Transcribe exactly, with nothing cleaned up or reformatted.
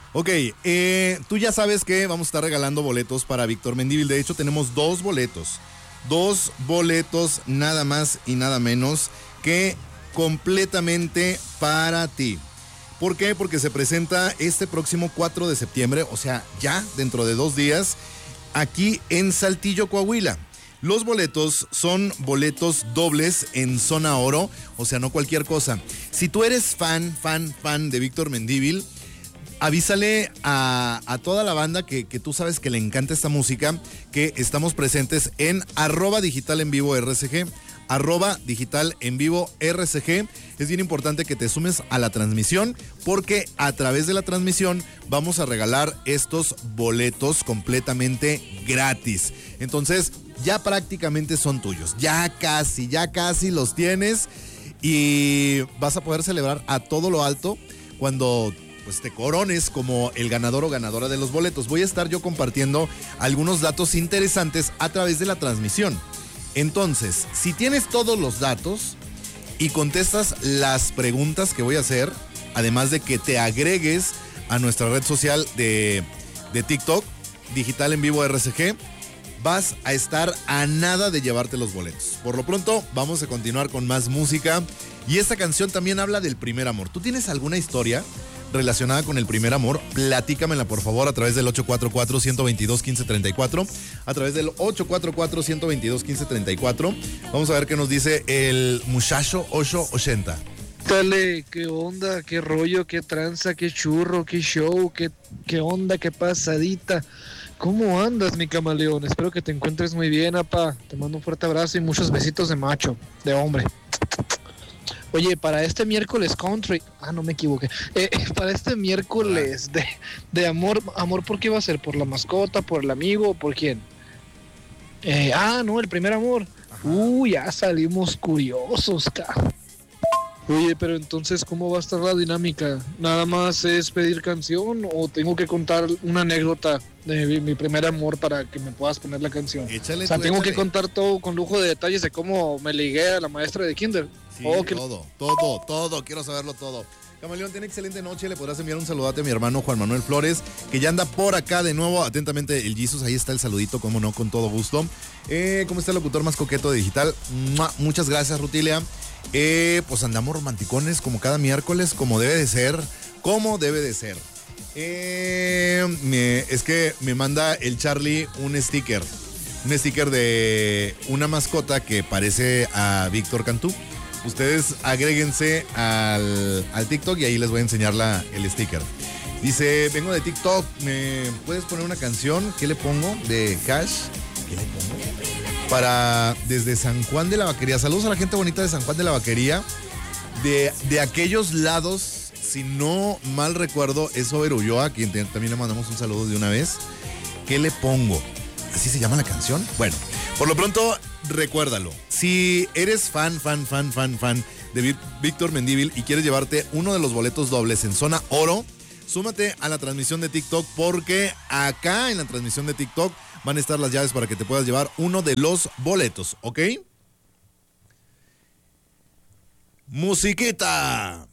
Ok, eh, tú ya sabes que vamos a estar regalando boletos para Víctor Mendívil. De hecho, tenemos dos boletos. Dos boletos nada más y nada menos que completamente para ti. ¿Por qué? Porque se presenta este próximo cuatro de septiembre, o sea, ya dentro de dos días, aquí en Saltillo, Coahuila. Los boletos son boletos dobles en zona oro, o sea, no cualquier cosa. Si tú eres fan, fan, fan de Víctor Mendívil, avísale a, a toda la banda que, que tú sabes que le encanta esta música, que estamos presentes en arroba digital en vivo R C G, arroba digital en vivo R C G. Es bien importante que te sumes a la transmisión, porque a través de la transmisión vamos a regalar estos boletos completamente gratis. Entonces, ya prácticamente son tuyos, ya casi, ya casi los tienes y vas a poder celebrar a todo lo alto cuando pues te corones como el ganador o ganadora de los boletos. Voy a estar yo compartiendo algunos datos interesantes a través de la transmisión. Entonces, si tienes todos los datos y contestas las preguntas que voy a hacer, además de que te agregues a nuestra red social de, de TikTok, Digital en Vivo R C G, vas a estar a nada de llevarte los boletos. Por lo pronto, vamos a continuar con más música. Y esta canción también habla del primer amor. ¿Tú tienes alguna historia relacionada con el primer amor? Platícamela, por favor, a través del ocho cuatro cuatro, uno dos dos, uno cinco tres cuatro. A través del ocho cuatro cuatro, uno dos dos, uno cinco tres cuatro. Vamos a ver qué nos dice el muchacho ocho ochenta. Dale, qué onda, qué rollo, qué tranza, qué churro, qué show, qué, qué onda, qué pasadita. ¿Cómo andas, mi camaleón? Espero que te encuentres muy bien, apa. Te mando un fuerte abrazo y muchos besitos de macho, de hombre. Oye, para este miércoles country, ah, no me equivoqué, eh, para este miércoles de, de amor, amor, ¿por qué va a ser? ¿Por la mascota, por el amigo o por quién? Eh, ah, no, el primer amor. Ajá. Uy, ya salimos curiosos, cara. Oye, pero entonces, ¿cómo va a estar la dinámica? ¿Nada más es pedir canción o tengo que contar una anécdota de mi, mi primer amor para que me puedas poner la canción? Échale, o sea, tú, tengo échale. que contar todo con lujo de detalles de cómo me ligué a la maestra de kinder. Sí, oh, que... todo, todo, todo, quiero saberlo todo. Camaleón, tiene excelente noche, le podrás enviar un saludote a mi hermano Juan Manuel Flores, que ya anda por acá de nuevo. Atentamente, el Jesus, ahí está el saludito, como no, con todo gusto. Eh, ¿Cómo está el locutor más coqueto de digital? ¡Mua! Muchas gracias, Rutilia. Eh, pues andamos romanticones como cada miércoles, como debe de ser, como debe de ser. Eh, me, es que me manda el Charlie un sticker, un sticker de una mascota que parece a Víctor Cantú. Ustedes agréguense al, al TikTok y ahí les voy a enseñar la, el sticker. Dice, vengo de TikTok, ¿me puedes poner una canción? ¿Qué le pongo? De Cash. ¿Qué le pongo? Para desde San Juan de la Vaquería. Saludos a la gente bonita de San Juan de la Vaquería. De, de aquellos lados, si no mal recuerdo, es Over Ulloa, a quien te, también le mandamos un saludo de una vez. ¿Qué le pongo? ¿Así se llama la canción? Bueno, por lo pronto, recuérdalo. Si eres fan, fan, fan, fan, fan de Víctor Mendívil y quieres llevarte uno de los boletos dobles en zona oro, súmate a la transmisión de TikTok, porque acá en la transmisión de TikTok van a estar las llaves para que te puedas llevar uno de los boletos, ¿ok? Musiquita.